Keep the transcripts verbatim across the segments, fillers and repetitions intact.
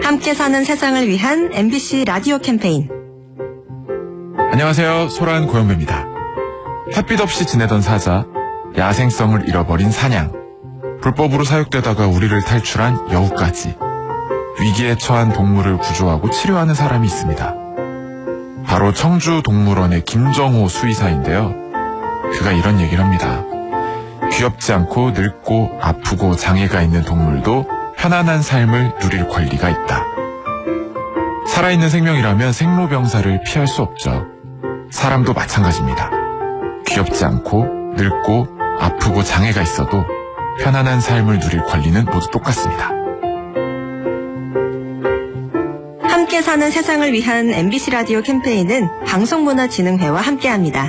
함께 사는 세상을 위한 엠비씨 라디오 캠페인. 안녕하세요. 소란 고영배입니다. 햇빛 없이 지내던 사자, 야생성을 잃어버린 사냥, 불법으로 사육되다가 우리를 탈출한 여우까지 위기에 처한 동물을 구조하고 치료하는 사람이 있습니다. 바로 청주동물원의 김정호 수의사인데요. 그가 이런 얘기를 합니다. 귀엽지 않고 늙고 아프고 장애가 있는 동물도 편안한 삶을 누릴 권리가 있다. 살아있는 생명이라면 생로병사를 피할 수 없죠. 사람도 마찬가지입니다. 귀엽지 않고 늙고 아프고 장애가 있어도 편안한 삶을 누릴 권리는 모두 똑같습니다. 함께 사는 세상을 위한 엠비씨 라디오 캠페인은 방송문화진흥회와 함께합니다.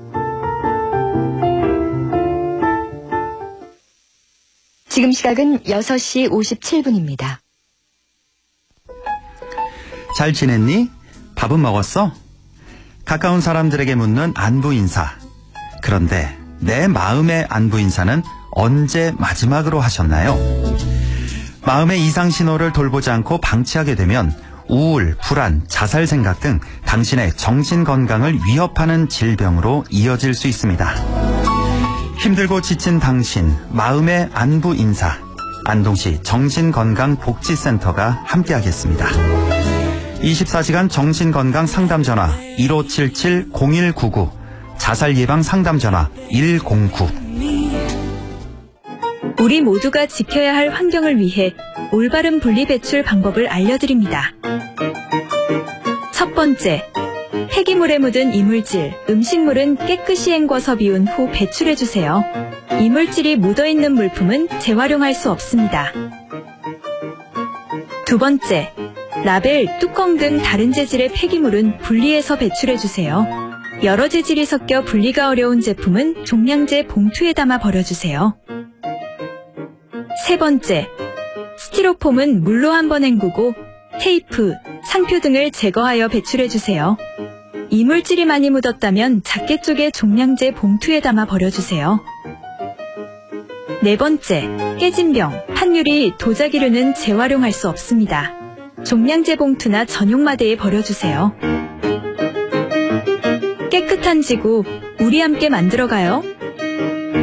지금 시각은 여섯 시 오십칠 분입니다. 잘 지냈니? 밥은 먹었어? 가까운 사람들에게 묻는 안부 인사. 그런데 내 마음의 안부 인사는 언제 마지막으로 하셨나요? 마음의 이상 신호를 돌보지 않고 방치하게 되면 우울, 불안, 자살 생각 등 당신의 정신 건강을 위협하는 질병으로 이어질 수 있습니다. 힘들고 지친 당신, 마음의 안부 인사. 안동시 정신건강복지센터가 함께하겠습니다. 이십사 시간 정신건강 상담 전화 일오칠칠 공일구구, 자살 예방 상담 전화 일공구. 우리 모두가 지켜야 할 환경을 위해 올바른 분리배출 방법을 알려드립니다. 첫 번째, 폐기물에 묻은 이물질, 음식물은 깨끗이 헹궈서 비운 후 배출해주세요. 이물질이 묻어있는 물품은 재활용할 수 없습니다. 두 번째, 라벨, 뚜껑 등 다른 재질의 폐기물은 분리해서 배출해주세요. 여러 재질이 섞여 분리가 어려운 제품은 종량제 봉투에 담아 버려주세요. 세 번째, 스티로폼은 물로 한번 헹구고 테이프, 상표 등을 제거하여 배출해주세요. 이물질이 많이 묻었다면 작게 쪼개 종량제 봉투에 담아 버려주세요. 네 번째, 깨진 병, 판유리, 도자기류는 재활용할 수 없습니다. 종량제 봉투나 전용 마대에 버려주세요. 깨끗한 지구, 우리 함께 만들어가요.